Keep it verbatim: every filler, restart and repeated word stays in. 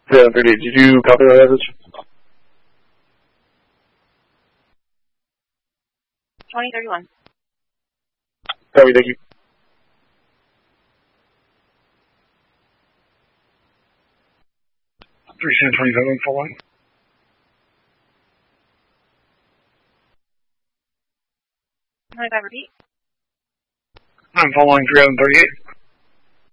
seven thirty-eight, did you copy that message? twenty thirty-one. Copy, thank you. three seven twenty-seven, full line. twenty-five, repeat. I'm following three eleven thirty-eight.